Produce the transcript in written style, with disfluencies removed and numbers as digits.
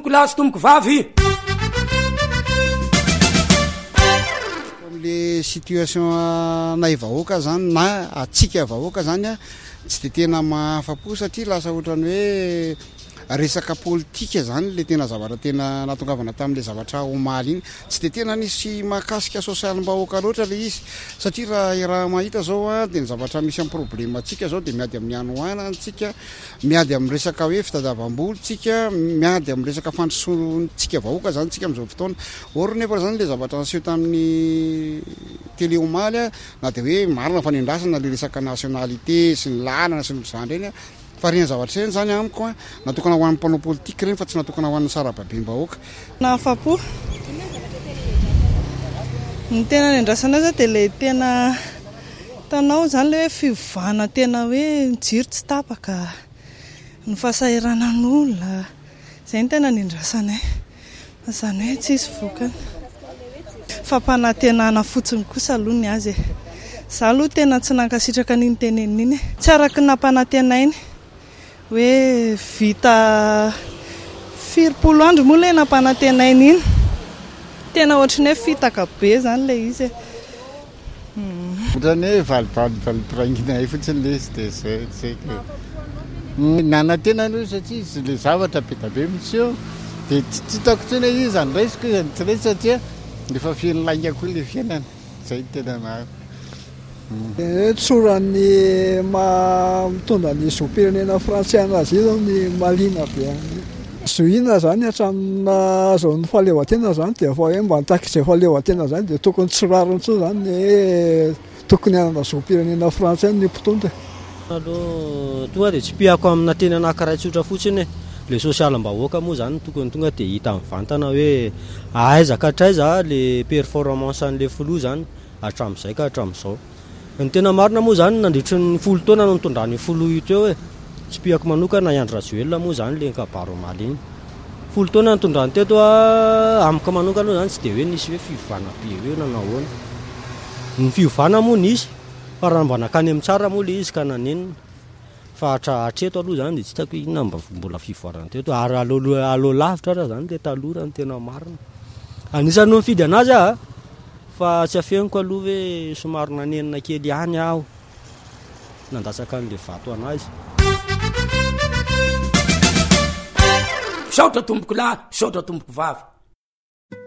tomboko lahy sy tomboko vavy. Le situation nay vahoaka zany na atsika vahoaka zany a tsy de tena mahafapo satria lasa ohatrany hoe resaka politika zany le tena zavatra tena natongavana tamin'le zavatra omaly iny tsy de tena nisy mahakasika sosialim-bahoaka loatra le izy satria raha mahita zao a de ny zavatra misy amin'ny problema atsika zao de miady amin'ny anoana tsika miady amin'ny resaka hoe fitadiavam-boly tsika miady amin'ny resaka fandrosoantsika vahoaka zany tsika am'izao fotoana or nefa zany le zavatra naseho tamin'ny télé omaly a na de hoe marina fanendrasana le resaka nationalité sy ny lanana sy ny zany reny a fa reny zavatra reny zany amiko a natokana ho an'ny mpanao politika reny fa tsy natokana ho an'ny sarababem-bahoaka nahafapo ny tena nendrasana za de le tena tanao zany le hoe fivana tena hoe jiro tsy tapaka ny fahasahiranan'olona zay ny tena nendrasanay zany hoe tsisy vokany fampanantenana fotsiny kosa aloha ny azy za aloha tena tsy nankasitraka n'iny tenen'iny tsy araky nampanantenainy hoe vita 20 andro moa le nampanantenainy iny tena ohatrany hoe fitaka be zany le izy ohatrany hoe valipirangina fotsiny le izy de zay nanantena aloha satria izy le zavatra be da be mitsy de tsy hitako tsony hoe izy andraisiko izy tsy resy satria efa fiainy lainga koa le fiainana zay tena maro tsorany mitondra ny zom-pirenena frantsay anazy io zao ny malina be zoina zany hatramina zao ny fahaleovantena zany de fa hoe mba nitaky izay fahaleovantena zany de tokony tsirariny tso zany hoe tokony anana zom-pirenena frantsay ny mpitondra aloha tonga de tsy piako amina teny anankiray tsotra fotsiny le sosialim-bahoaka moa zany tokony tonga de hita mivantana hoe aiza ka hatraiza le performance an'le filoha zany hatram'izay ka hatram'izao ny tena marina moa zany nandritry ny 10 taona no nitondrany filoha io teo hoe tsy piako manokana Andra Joelina moa zany le kabaro maly iny 10 taona nitondrany teto amiko manokana zany tsy de hoe nisy hoe fivana be hoe nanahoana ny fivana moa nisy fa raha mba nakany amin'ny tsara moa le izy ka nanenina fa hatreto aloha zany de tsy hitako inona mbola fivoarana teto ary alo lavitra raha zany le taloha ny tena marina anisany no mifidy anazy fa tsy afeniko aloha hoe somary nanenina kely ihany aho nandatsaka an'le vato anazy saotra tomboko lahy saotra tomboko vavy